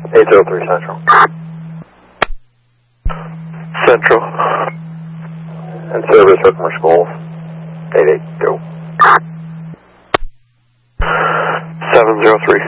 803 Central. Central. And service Herkimer Schools. 88, go. 703.